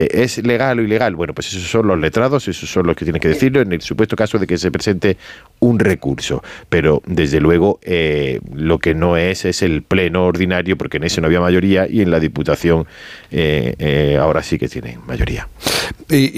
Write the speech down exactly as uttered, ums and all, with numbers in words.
¿Es legal o ilegal? Bueno, pues esos son los letrados, esos son los que tienen que decirlo en el supuesto caso de que se presente un recurso. Pero, desde luego, eh, lo que no es es el pleno ordinario, porque en ese no había mayoría y en la Diputación eh, eh, ahora sí que tienen mayoría. Y,